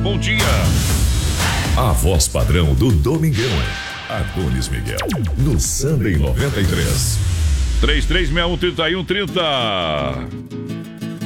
bom dia. A voz padrão do Domingão. Adonis Miguel, no Samba em 93. 3361-3130.